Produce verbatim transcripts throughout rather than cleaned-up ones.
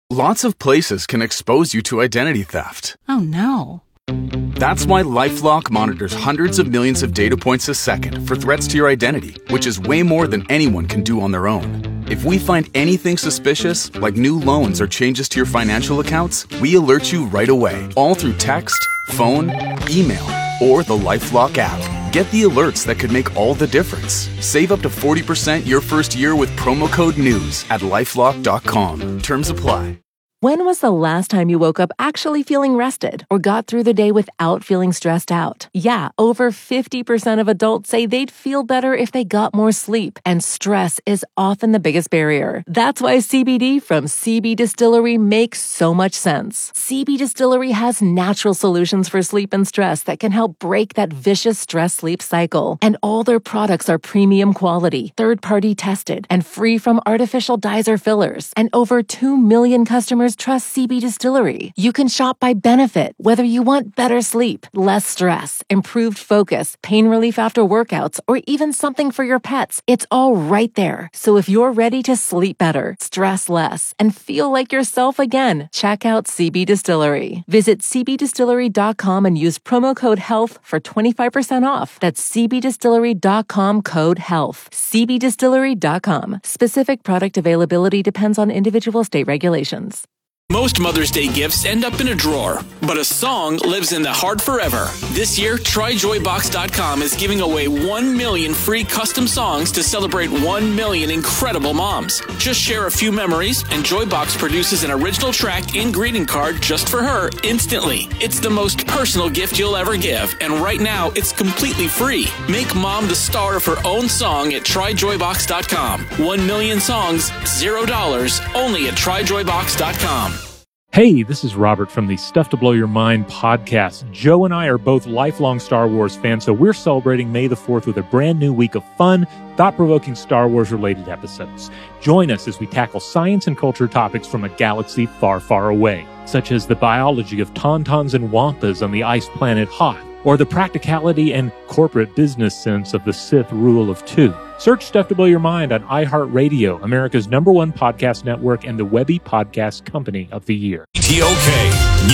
Lots of places can expose you to identity theft. Oh no. That's why LifeLock monitors hundreds of millions of data points a second for threats to your identity, which is way more than anyone can do on their own. If we find anything suspicious, like new loans or changes to your financial accounts, we alert you right away, all through text, phone, email, or the LifeLock app. Get the alerts that could make all the difference. Save up to forty percent your first year with promo code NEWS at lifelock dot com. Terms apply. When was the last time you woke up actually feeling rested or got through the day without feeling stressed out? Yeah, over fifty percent of adults say they'd feel better if they got more sleep, and stress is often the biggest barrier. That's why C B D from C B Distillery makes so much sense. C B Distillery has natural solutions for sleep and stress that can help break that vicious stress-sleep cycle. And all their products are premium quality, third-party tested, and free from artificial dyes or fillers. And over two million customers trust C B Distillery. You can shop by benefit, whether you want better sleep, less stress, improved focus, pain relief after workouts, or even something for your pets. It's all right there. So if you're ready to sleep better, stress less, and feel like yourself again, check out C B Distillery. Visit c b distillery dot com and use promo code HEALTH for twenty-five percent off. That's c b distillery dot com code HEALTH. c b distillery dot com. Specific product availability depends on individual state regulations. Most Mother's Day gifts end up in a drawer, but a song lives in the heart forever. This year, try joy box dot com is giving away one million free custom songs to celebrate one million incredible moms. Just share a few memories, and Joybox produces an original track and greeting card just for her instantly. It's the most personal gift you'll ever give, and right now, it's completely free. Make mom the star of her own song at try joy box dot com. One million songs, zero dollars, only at try joy box dot com. Hey, this is Robert from the Stuff to Blow Your Mind podcast. Joe and I are both lifelong Star Wars fans, so we're celebrating May the fourth with a brand new week of fun, thought-provoking Star Wars-related episodes. Join us as we tackle science and culture topics from a galaxy far, far away, such as the biology of tauntauns and wampas on the ice planet Hoth, or the practicality and corporate business sense of the Sith rule of two. Search Stuff to Blow Your Mind on iHeartRadio, America's number one podcast network and the Webby Podcast Company of the Year. T O K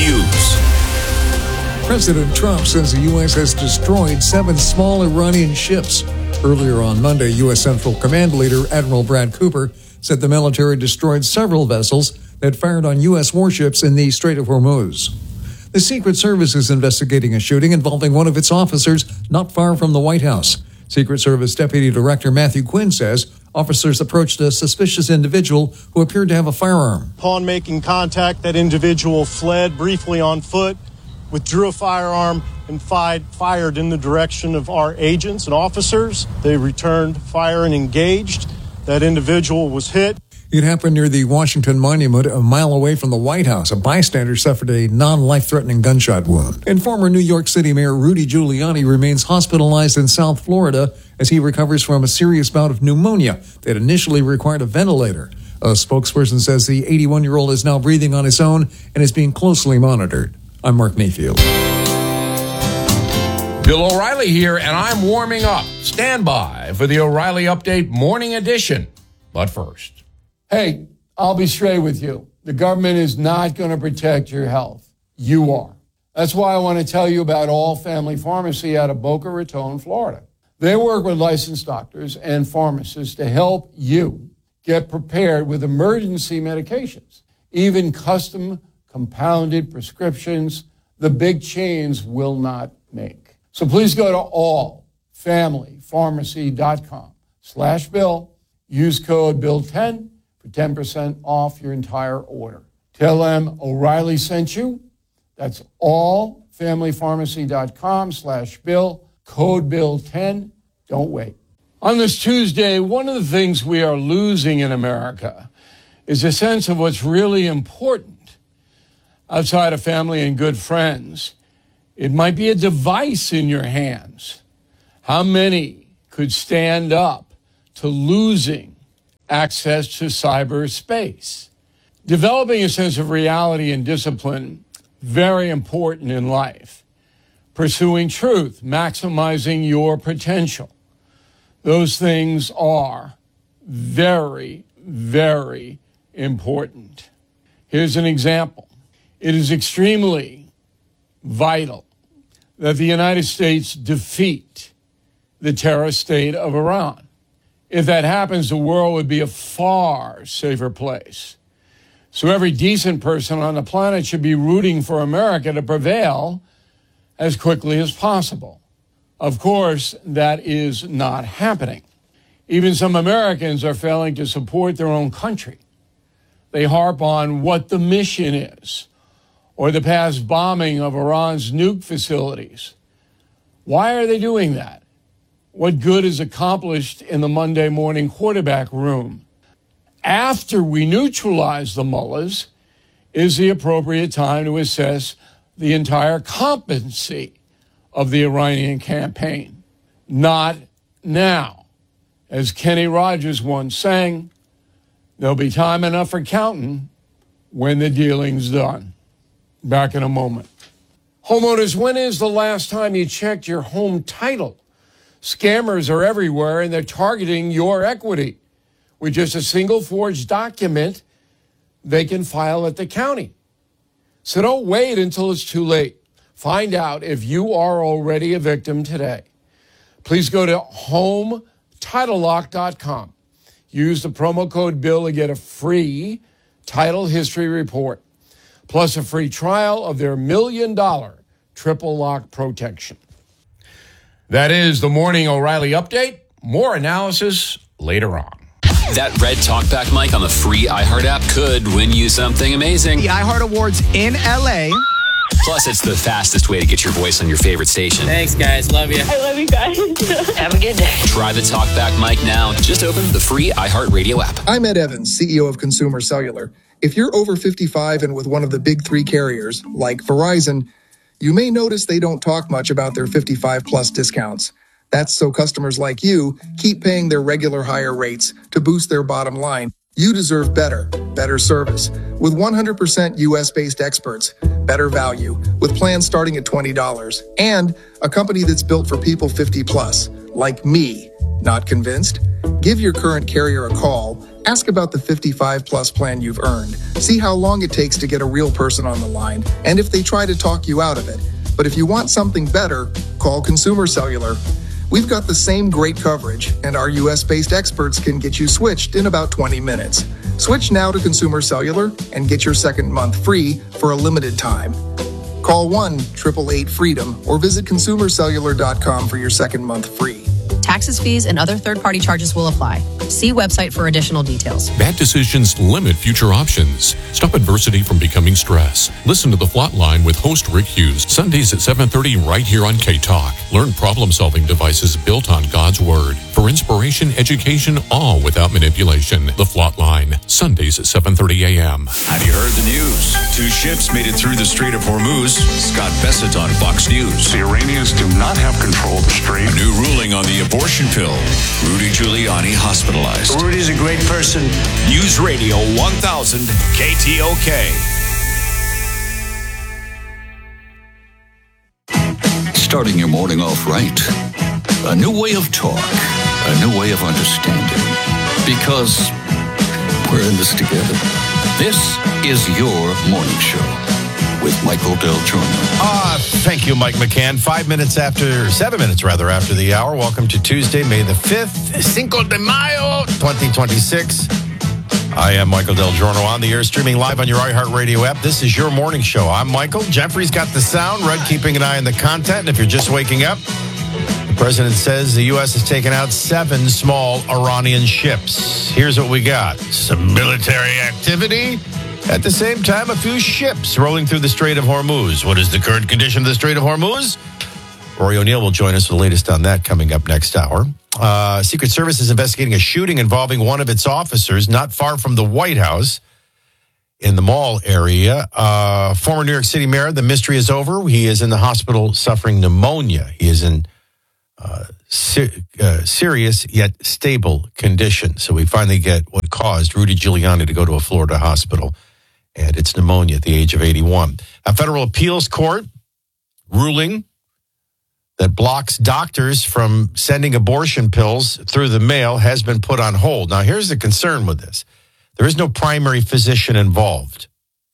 News. President Trump says the U S has destroyed seven small Iranian ships. Earlier on Monday, U S Central Command leader Admiral Brad Cooper said the military destroyed several vessels that fired on U S warships in the Strait of Hormuz. The Secret Service is investigating a shooting involving one of its officers not far from the White House. Secret Service Deputy Director Matthew Quinn says officers approached a suspicious individual who appeared to have a firearm. Upon making contact, that individual fled briefly on foot, withdrew a firearm, and fired in the direction of our agents and officers. They returned fire and engaged. That individual was hit. It happened near the Washington Monument, a mile away from the White House. A bystander suffered a non-life-threatening gunshot wound. And former New York City Mayor Rudy Giuliani remains hospitalized in South Florida as he recovers from a serious bout of pneumonia that initially required a ventilator. A spokesperson says the eighty-one-year-old is now breathing on his own and is being closely monitored. I'm Mark Mayfield. Bill O'Reilly here, and I'm warming up. Stand by for the O'Reilly Update Morning Edition. But first... Hey, I'll be straight with you. The government is not going to protect your health. You are. That's why I want to tell you about All Family Pharmacy out of Boca Raton, Florida. They work with licensed doctors and pharmacists to help you get prepared with emergency medications, even custom compounded prescriptions the big chains will not make. So please go to all family pharmacy dot com slash bill. Use code bill ten. ten percent off your entire order. Tell them O'Reilly sent you. That's all family pharmacy dot com slash bill, code bill ten. Don't wait. On this Tuesday, one of the things we are losing in America is a sense of what's really important outside of family and good friends. It might be a device in your hands. How many could stand up to losing access to cyberspace? Developing a sense of reality and discipline, very important in life. Pursuing truth, maximizing your potential. Those things are very, very important. Here's an example. It is extremely vital that the United States defeat the terrorist state of Iran. If that happens, the world would be a far safer place. So every decent person on the planet should be rooting for America to prevail as quickly as possible. Of course, that is not happening. Even some Americans are failing to support their own country. They harp on what the mission is, or the past bombing of Iran's nuke facilities. Why are they doing that? What good is accomplished in the Monday morning quarterback room? After we neutralize the mullahs is the appropriate time to assess the entire competency of the Iranian campaign. Not now. As Kenny Rogers once sang, there'll be time enough for counting when the dealing's done. Back in a moment. Homeowners, when is the last time you checked your home title? Scammers are everywhere, and they're targeting your equity. With just a single forged document, they can file at the county. So don't wait until it's too late. Find out if you are already a victim today. Please go to home title lock dot com. Use the promo code BILL to get a free title history report, plus a free trial of their million dollar triple lock protection. That is the Morning O'Reilly Update. More analysis later on. That red talkback mic on the free iHeart app could win you something amazing. The iHeart Awards in L A. Plus, it's the fastest way to get your voice on your favorite station. Thanks, guys. Love you. I love you guys. Have a good day. Try the talkback mic now. Just open the free iHeartRadio app. I'm Ed Evans, C E O of Consumer Cellular. If you're over fifty-five and with one of the big three carriers, like Verizon, you may notice they don't talk much about their fifty-five plus discounts. That's so customers like you keep paying their regular higher rates to boost their bottom line. You deserve better, better service. With one hundred percent U S-based experts, better value, with plans starting at twenty dollars, and a company that's built for people fifty plus, like me. Not convinced? Give your current carrier a call. Ask about the fifty-five plus plan you've earned. See how long it takes to get a real person on the line, and if they try to talk you out of it. But if you want something better, call Consumer Cellular. We've got the same great coverage, and our U S-based experts can get you switched in about twenty minutes. Switch now to Consumer Cellular and get your second month free for a limited time. Call one eight eight eight freedom or visit consumer cellular dot com for your second month free. Taxes, fees, and other third-party charges will apply. See website for additional details. Bad decisions limit future options. Stop adversity from becoming stress. Listen to The Flot Line with host Rick Hughes, Sundays at seven thirty right here on K-Talk. Learn problem-solving devices built on God's Word. For inspiration, education, all without manipulation. The Flot Line, Sundays at seven thirty a.m. Have you heard the news? Two ships made it through the Strait of Hormuz. Scott Bessett on Fox News. The Iranians do not have control of the strait. A new ruling on the abortion pill. Rudy Giuliani hospitalized. Rudy's a great person. News Radio one thousand K T O K. Starting your morning off right. A new way of talk. A new way of understanding. Because we're in this together. This is your morning show with Michael Del Giorno. Ah, thank you, Mike McCann. Five minutes after, seven minutes rather, after the hour. Welcome to Tuesday, May the fifth, Cinco de Mayo, twenty twenty-six. I am Michael Del Giorno on the air, streaming live on your iHeartRadio app. This is your morning show. I'm Michael. Jeffrey's got the sound. Red keeping an eye on the content. And if you're just waking up, the president says the U S has taken out seven small Iranian ships. Here's what we got. Some military activity. At the same time, a few ships rolling through the Strait of Hormuz. What is the current condition of the Strait of Hormuz? Rory O'Neill will join us for the latest on that coming up next hour. Uh, Secret Service is investigating a shooting involving one of its officers not far from the White House in the mall area. Uh, former New York City mayor, the mystery is over. He is in the hospital suffering pneumonia. He is in uh, ser- uh, serious yet stable condition. So we finally get what caused Rudy Giuliani to go to a Florida hospital. And it's pneumonia at the age of eighty-one. A federal appeals court ruling that blocks doctors from sending abortion pills through the mail has been put on hold. Now, here's the concern with this. There is no primary physician involved.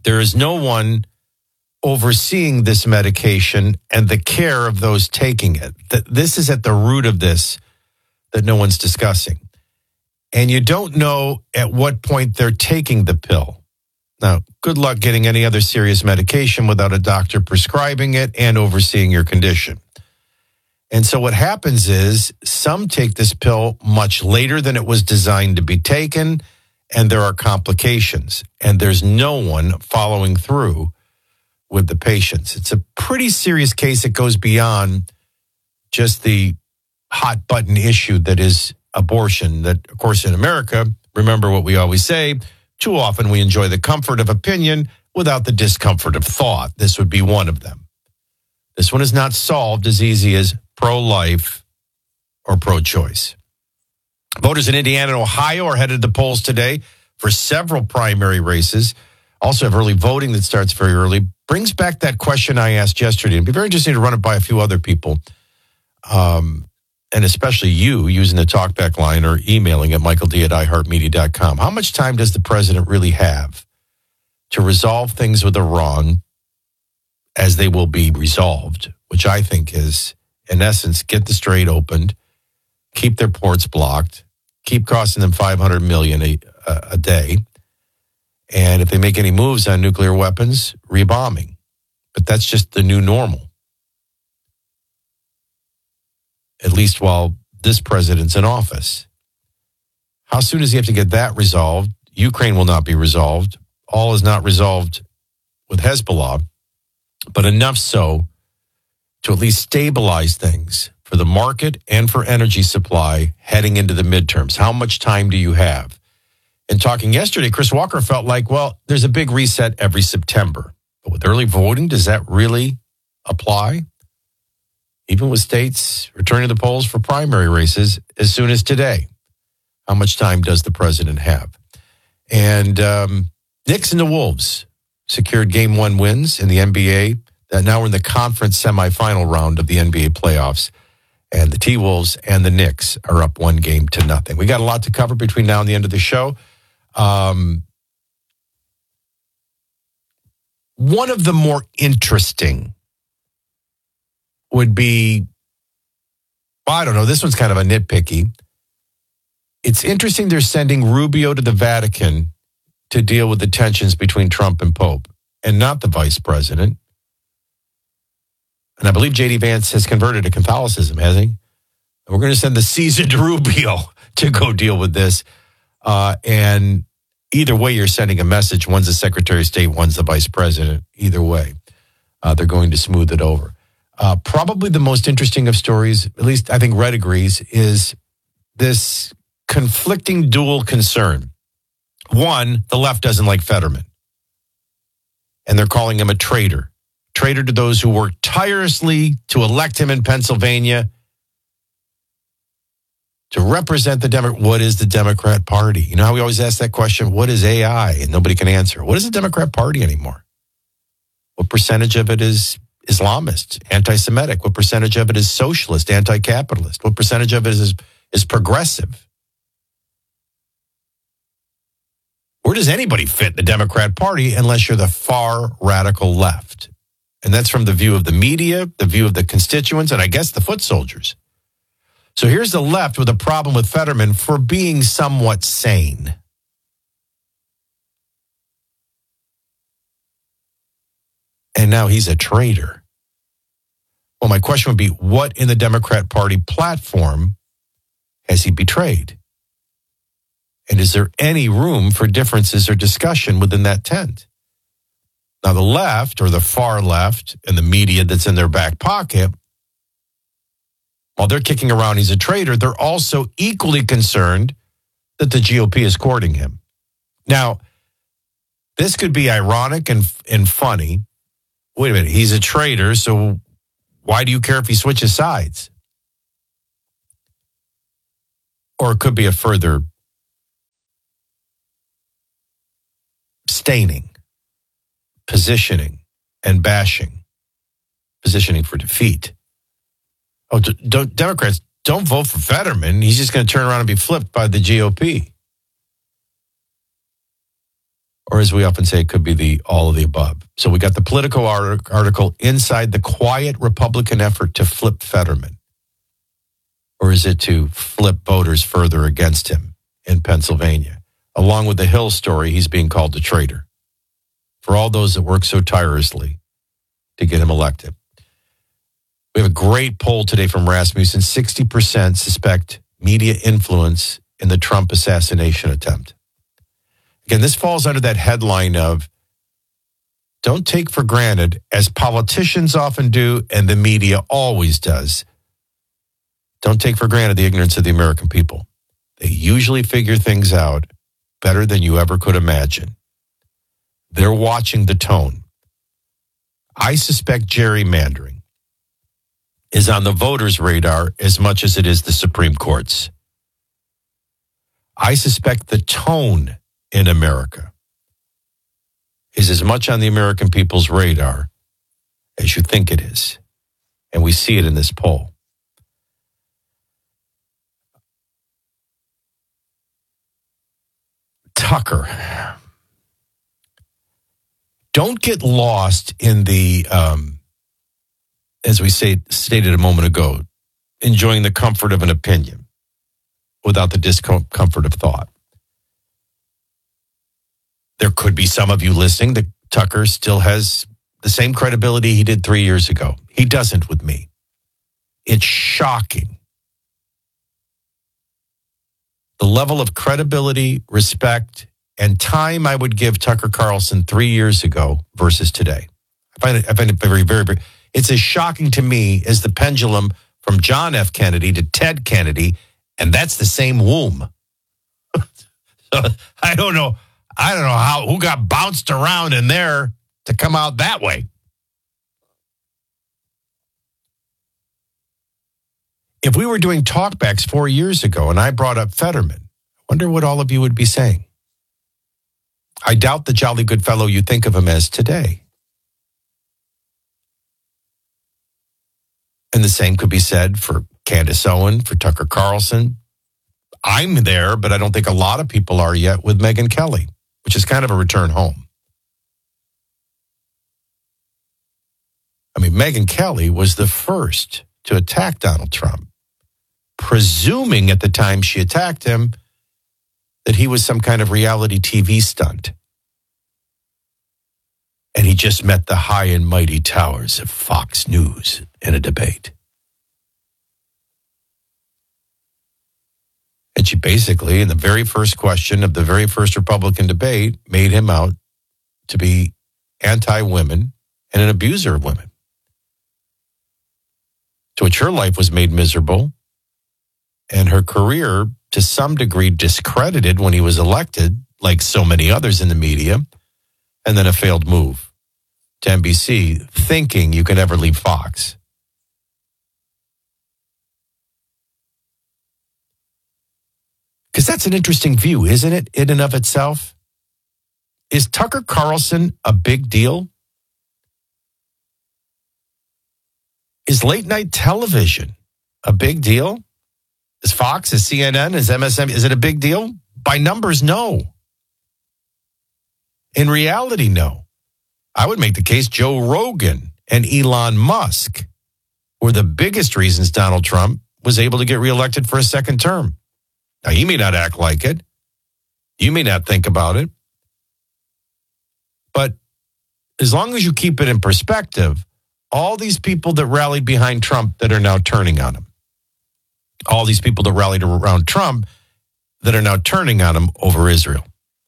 There is no one overseeing this medication and the care of those taking it. This is at the root of this that no one's discussing. And you don't know at what point they're taking the pill. Now, good luck getting any other serious medication without a doctor prescribing it and overseeing your condition. And so what happens is some take this pill much later than it was designed to be taken, and there are complications, and there's no one following through with the patients. It's a pretty serious case. It goes beyond just the hot button issue that is abortion, that, of course, in America, remember what we always say, too often we enjoy the comfort of opinion without the discomfort of thought. This would be one of them. This one is not solved as easy as pro-life or pro-choice. Voters in Indiana and Ohio are headed to the polls today for several primary races. Also have early voting that starts very early. Brings back that question I asked yesterday. It'd be very interesting to run it by a few other people, um, and especially you using the talkback line or emailing at michael d at i heart media dot com. How much time does the president really have to resolve things with a wrong as they will be resolved, which I think is, in essence, get the strait opened, keep their ports blocked, keep costing them five hundred million dollars a, a day, and if they make any moves on nuclear weapons, rebombing. But that's just the new normal, at least while this president's in office. How soon does he have to get that resolved? Ukraine will not be resolved. All is not resolved with Hezbollah, but enough so to at least stabilize things for the market and for energy supply heading into the midterms. How much time do you have? In talking yesterday, Chris Walker felt like, well, there's a big reset every September. But with early voting, does that really apply? Even with states returning to the polls for primary races as soon as today, how much time does the president have? And um, Knicks and the Wolves secured game one wins in the N B A. That now we're in the conference semifinal round of the N B A playoffs. And the T-Wolves and the Knicks are up one game to nothing. We got a lot to cover between now and the end of the show. Um, one of the more interesting would be, well, I don't know, this one's kind of a nitpicky. It's interesting they're sending Rubio to the Vatican to deal with the tensions between Trump and Pope, and not the vice president. And I believe J D Vance has converted to Catholicism, hasn't he? We're going to send the seasoned Rubio to go deal with this. Uh, and either way, you're sending a message. One's the Secretary of State, one's the Vice President. Either way, uh, they're going to smooth it over. Uh, probably the most interesting of stories, at least I think Red agrees, is this conflicting dual concern. One, the left doesn't like Fetterman, and they're calling him a traitor. Traitor to those who worked tirelessly to elect him in Pennsylvania to represent the Democrat. What is the Democrat Party? You know how we always ask that question, what is A I? And nobody can answer. What is the Democrat Party anymore? What percentage of it is Islamist, anti-Semitic? What percentage of it is socialist, anti-capitalist? What percentage of it is, is progressive? Where does anybody fit in the Democrat Party unless you're the far radical left? And that's from the view of the media, the view of the constituents, and I guess the foot soldiers. So here's the left with a problem with Fetterman for being somewhat sane. And now he's a traitor. Well, my question would be, what in the Democrat Party platform has he betrayed? And is there any room for differences or discussion within that tent? Now, the left, or the far left, and the media that's in their back pocket, while they're kicking around he's a traitor, they're also equally concerned that the G O P is courting him. Now, this could be ironic and, and funny. Wait a minute, he's a traitor, so why do you care if he switches sides? Or it could be a further staining, positioning, and bashing. Positioning for defeat. Oh, don't, Democrats, don't vote for Fetterman. He's just going to turn around and be flipped by the G O P. Or as we often say, it could be the all of the above. So we got the Politico art- article, Inside the Quiet Republican Effort to Flip Fetterman. Or is it to flip voters further against him in Pennsylvania? Along with the Hill story, he's being called a traitor for all those that work so tirelessly to get him elected. We have a great poll today from Rasmussen. sixty percent suspect media influence in the Trump assassination attempt. Again, this falls under that headline of don't take for granted, as politicians often do and the media always does. Don't take for granted the ignorance of the American people. They usually figure things out better than you ever could imagine. They're watching the tone. I suspect gerrymandering is on the voters' radar as much as it is the Supreme Court's. I suspect the tone in America is as much on the American people's radar as you think it is. And we see it in this poll. Tucker. Don't get lost in the, um, as we say, stated a moment ago, enjoying the comfort of an opinion without the discomfort of thought. There could be some of you listening that Tucker still has the same credibility he did three years ago. He doesn't with me. It's shocking. The level of credibility, respect, and time I would give Tucker Carlson three years ago versus today. I find it, I find it very, very, very, it's as shocking to me as the pendulum from John F. Kennedy to Ted Kennedy, and that's the same womb. So I don't know. I don't know how who got bounced around in there to come out that way. If we were doing talkbacks four years ago and I brought up Fetterman, I wonder what all of you would be saying. I doubt the jolly good fellow you think of him as today. And the same could be said for Candace Owen, for Tucker Carlson. I'm there, but I don't think a lot of people are yet with Megyn Kelly, which is kind of a return home. I mean, Megyn Kelly was the first to attack Donald Trump, presuming at the time she attacked him that he was some kind of reality T V stunt. And he just met the high and mighty towers of Fox News in a debate. And she basically, in the very first question of the very first Republican debate, made him out to be anti-women and an abuser of women. To which her life was made miserable and her career, to some degree, discredited when he was elected, like so many others in the media, and then a failed move to N B C, thinking you can ever leave Fox. Because that's an interesting view, isn't it, in and of itself? Is Tucker Carlson a big deal? Is late night television a big deal? Is Fox, is C N N, is M S N, is it a big deal? By numbers, no. In reality, no. I would make the case Joe Rogan and Elon Musk were the biggest reasons Donald Trump was able to get reelected for a second term. Now, he may not act like it. You may not think about it. But as long as you keep it in perspective, all these people that rallied behind Trump that are now turning on him, all these people that rallied around Trump that are now turning on him over Israel.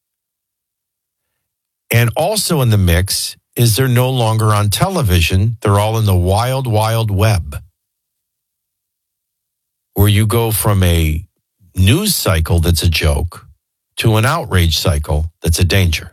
And also in the mix is they're no longer on television. They're all in the wild, wild web, where you go from a news cycle that's a joke to an outrage cycle that's a danger.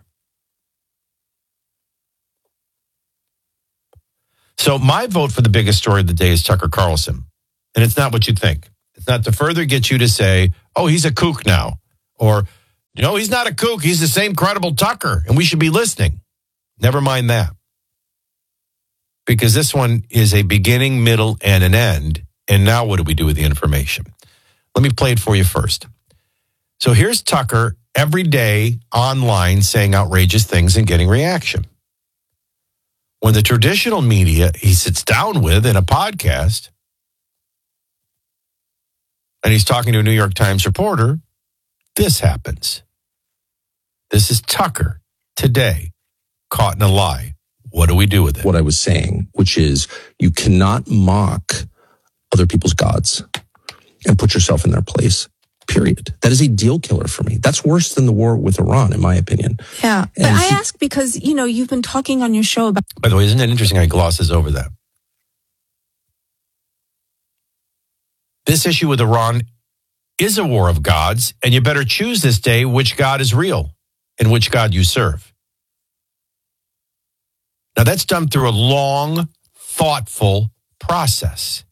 So my vote for the biggest story of the day is Tucker Carlson. And it's not what you think. It's not to further get you to say, oh, he's a kook now. Or, you know, he's not a kook. He's the same credible Tucker, and we should be listening. Never mind that. Because this one is a beginning, middle, and an end. And now what do we do with the information? Let me play it for you first. So here's Tucker every day online saying outrageous things and getting reaction. When the traditional media he sits down with in a podcast and he's talking to a New York Times reporter, this happens. This is Tucker today, caught in a lie. What do we do with it? What I was saying, which is you cannot mock other people's gods and put yourself in their place, period. That is a deal killer for me. That's worse than the war with Iran, in my opinion. Yeah, but And I he- ask because, you know, you've been talking on your show about... By the way, isn't it interesting how he glosses over that? This issue with Iran is a war of gods, and you better choose this day which God is real and which God you serve. Now, that's done through a long, thoughtful process.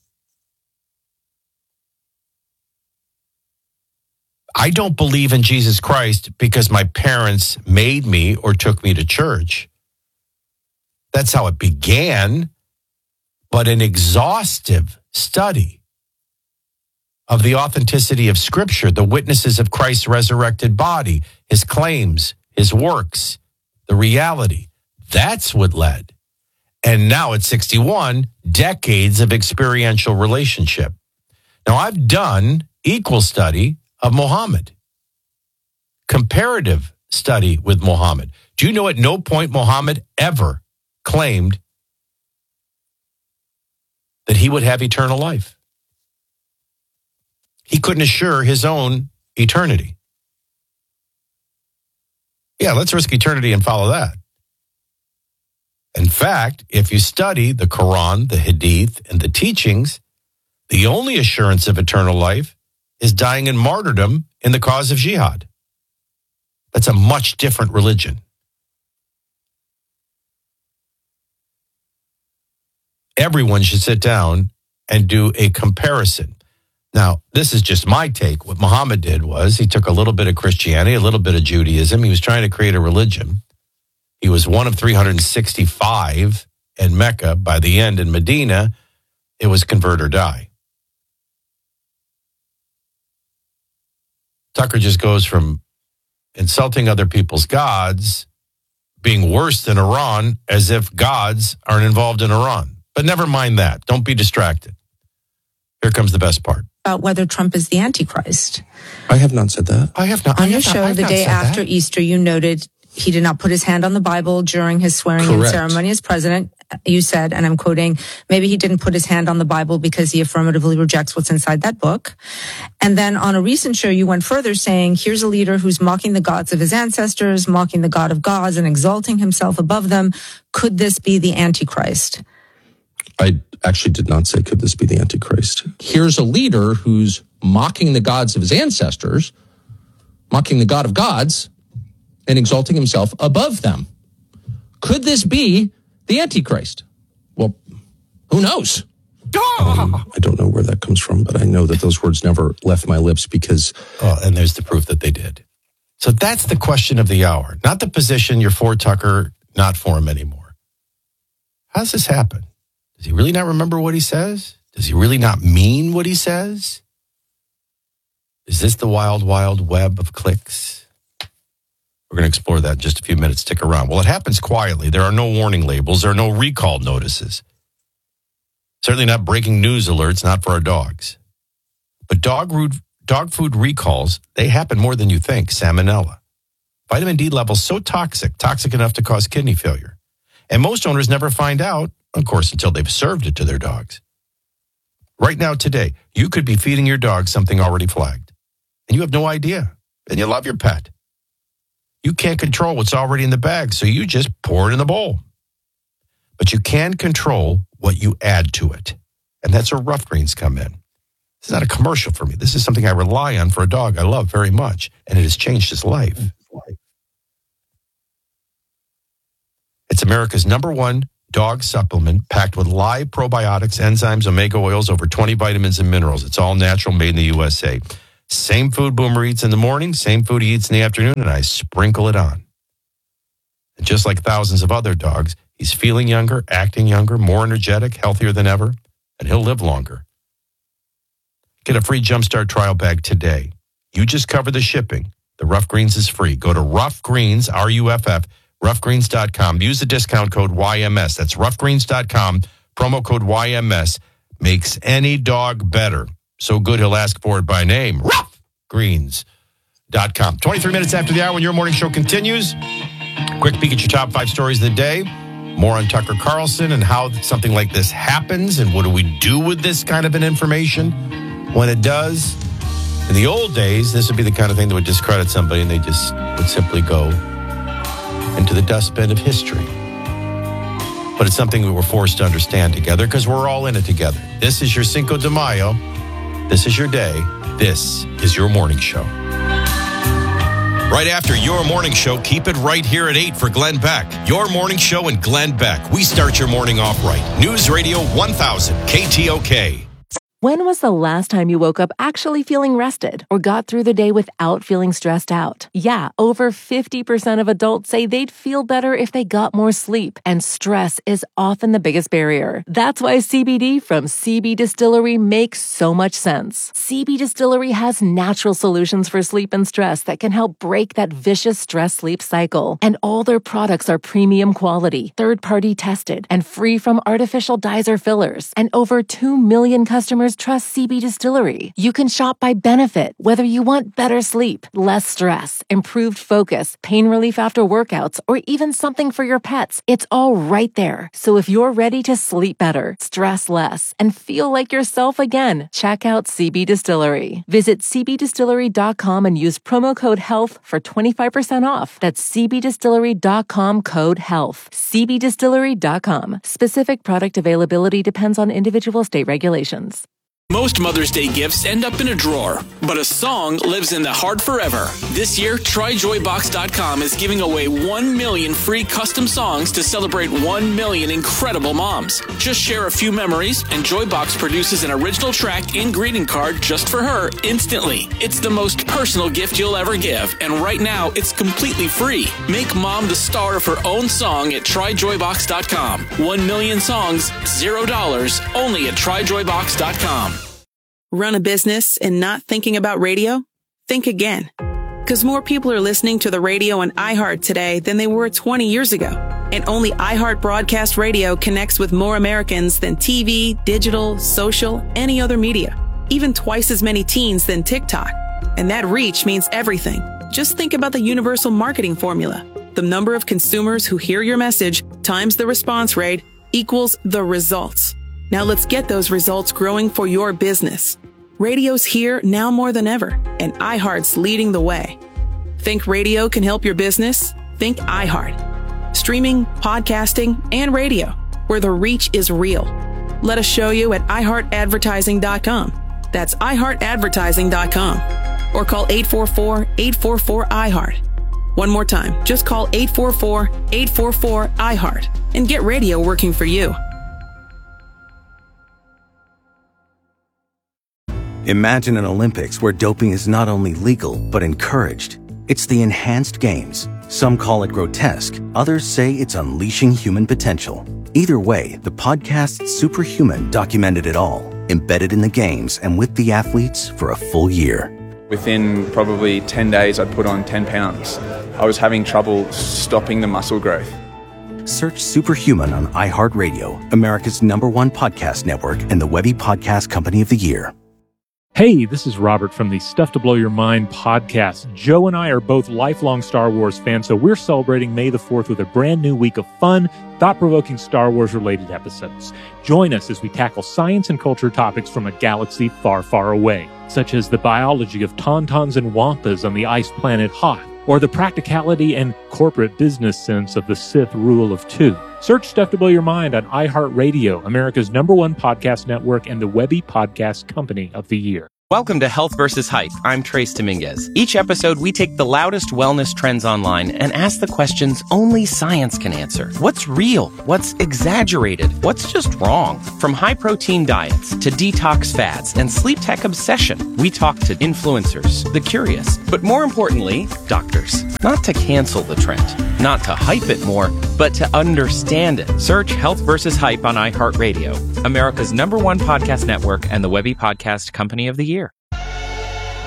I don't believe in Jesus Christ because my parents made me or took me to church. That's how it began. But an exhaustive study of the authenticity of Scripture, the witnesses of Christ's resurrected body, his claims, his works, the reality, that's what led. And now at sixty-one, decades of experiential relationship. Now, I've done equal study of Muhammad, comparative study with Muhammad. Do you know at no point Muhammad ever claimed that he would have eternal life? He couldn't assure his own eternity. Yeah, let's risk eternity and follow that. In fact, if you study the Quran, the Hadith, and the teachings, the only assurance of eternal life is dying in martyrdom in the cause of jihad. That's a much different religion. Everyone should sit down and do a comparison. Now, this is just my take. What Muhammad did was he took a little bit of Christianity, a little bit of Judaism. He was trying to create a religion. He was one of three hundred sixty-five in Mecca. By the end in Medina, it was convert or die. Tucker just goes from insulting other people's gods, being worse than Iran, as if gods aren't involved in Iran. But never mind that. Don't be distracted. Here comes the best part. about whether Trump is the Antichrist. I have not said that. I have not. On I your have not- show I have the not day said that. after Easter, you noted he did not put his hand on the Bible during his swearing-in Correct. ceremony as president. You said, and I'm quoting, maybe he didn't put his hand on the Bible because he affirmatively rejects what's inside that book. And then on a recent show, you went further saying, here's a leader who's mocking the gods of his ancestors, mocking the God of gods, and exalting himself above them. Could this be the Antichrist? I actually did not say, could this be the Antichrist? Here's a leader who's mocking the gods of his ancestors, mocking the God of gods, and exalting himself above them. Could this be the Antichrist? Well, who knows? Um, I don't know where that comes from, but I know that those words never left my lips because... Oh, and there's the proof that they did. So that's the question of the hour. Not the position you're for Tucker, not for him anymore. How does this happen? Does he really not remember what he says? Does he really not mean what he says? Is this the wild, wild web of clicks? We're going to explore that in just a few minutes. Stick around. Well, it happens quietly. There are no warning labels. There are no recall notices. Certainly not breaking news alerts, not for our dogs. But dog food, dog food recalls, they happen more than you think. Salmonella. Vitamin D levels so toxic, toxic enough to cause kidney failure. And most owners never find out, of course, until they've served it to their dogs. Right now, today, you could be feeding your dog something already flagged. And you have no idea. And you love your pet. You can't control what's already in the bag, so you just pour it in the bowl. But you can control what you add to it. And that's where Rough Greens come in. This is not a commercial for me. This is something I rely on for a dog I love very much, and it has changed his life. It's America's number one dog supplement packed with live probiotics, enzymes, omega oils, over twenty vitamins and minerals. It's all natural, made in the U S A. Same food Boomer eats in the morning, same food he eats in the afternoon, and I sprinkle it on. And just like thousands of other dogs, he's feeling younger, acting younger, more energetic, healthier than ever, and he'll live longer. Get a free Jumpstart trial bag today. You just cover the shipping The Rough Greens is free. Go to Rough Greens, R U F F, rough greens dot com. Use the discount code Y M S. That's rough greens dot com. Promo code Y M S. Makes any dog better. So good he'll ask for it by name. rough greens dot com. twenty-three minutes after the hour when your morning show continues. Quick peek at your top five stories of the day. More on Tucker Carlson and how something like this happens and what do we do with this kind of an information when it does. In the old days, this would be the kind of thing that would discredit somebody and they just would simply go into the dustbin of history. But it's something we were forced to understand together because we're all in it together. This is your Cinco de Mayo. This is your day. This is your morning show. Right after your morning show, keep it right here at eight for Glenn Beck. Your morning show and Glenn Beck. We start your morning off right. News Radio one thousand, K T O K. When was the last time you woke up actually feeling rested or got through the day without feeling stressed out? Yeah, over fifty percent of adults say they'd feel better if they got more sleep, and stress is often the biggest barrier. That's why C B D from C B Distillery makes so much sense. C B Distillery has natural solutions for sleep and stress that can help break that vicious stress-sleep cycle. And all their products are premium quality, third-party tested, and free from artificial dyes or fillers. And over two million customers trust C B Distillery. You can shop by benefit, whether you want better sleep, less stress, improved focus, pain relief after workouts, or even something for your pets. It's all right there. So if you're ready to sleep better, stress less, and feel like yourself again, check out C B Distillery. Visit c b distillery dot com and use promo code HEALTH for twenty-five percent off. That's c b distillery dot com code HEALTH. c b distillery dot com. Specific product availability depends on individual state regulations. Most Mother's Day gifts end up in a drawer, but a song lives in the heart forever. This year, try joy box dot com is giving away one million free custom songs to celebrate one million incredible moms. Just share a few memories, and Joybox produces an original track and greeting card just for her instantly. It's the most personal gift you'll ever give, and right now, it's completely free. Make mom the star of her own song at try joy box dot com. One million songs, zero dollars, only at try joy box dot com. Run a business and not thinking about radio? Think again. Because more people are listening to the radio on iHeart today than they were twenty years ago. And only iHeart Broadcast Radio connects with more Americans than T V, digital, social, any other media. Even twice as many teens than TikTok. And that reach means everything. Just think about the universal marketing formula. The number of consumers who hear your message times the response rate equals the results. Now let's get those results growing for your business. Radio's here now more than ever, and iHeart's leading the way. Think radio can help your business? Think iHeart. Streaming, podcasting, and radio, where the reach is real. Let us show you at i heart advertising dot com. That's i heart advertising dot com. Or call eight four four, eight four four, I heart. One more time, just call eight four four, eight four four, I heart and get radio working for you. Imagine an Olympics where doping is not only legal, but encouraged. It's the Enhanced Games. Some call it grotesque, others say it's unleashing human potential. Either way, the podcast Superhuman documented it all, embedded in the games and with the athletes for a full year. Within probably ten days, I'd put on ten pounds. I was having trouble stopping the muscle growth. Search Superhuman on iHeartRadio, America's number one podcast network and the Webby Podcast Company of the Year. Hey, this is Robert from the Stuff to Blow Your Mind podcast. Joe and I are both lifelong Star Wars fans, so we're celebrating May the fourth with a brand new week of fun, thought-provoking Star Wars-related episodes. Join us as we tackle science and culture topics from a galaxy far, far away, such as the biology of tauntauns and wampas on the ice planet Hoth, or the practicality and corporate business sense of the Sith rule of two. Search Stuff to Blow Your Mind on iHeartRadio, America's number one podcast network and the Webby Podcast Company of the Year. Welcome to Health versus Hype. I'm Trace Dominguez. Each episode, we take the loudest wellness trends online and ask the questions only science can answer. What's real? What's exaggerated? What's just wrong? From high-protein diets to detox fads and sleep tech obsession, we talk to influencers, the curious, but more importantly, doctors. Not to cancel the trend, not to hype it more, but to understand it. Search Health versus Hype on iHeartRadio, America's number one podcast network and the Webby Podcast Company of the Year.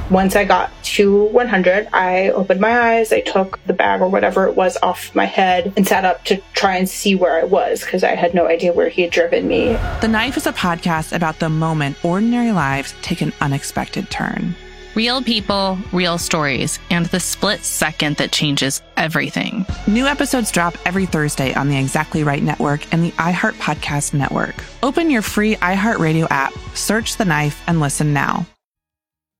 Once I got to one hundred, I opened my eyes, I took the bag or whatever it was off my head and sat up to try and see where I was because I had no idea where he had driven me. The Knife is a podcast about the moment ordinary lives take an unexpected turn. Real people, real stories, and the split second that changes everything. New episodes drop every Thursday on the Exactly Right Network and the iHeart Podcast Network. Open your free iHeartRadio app, search The Knife, and listen now.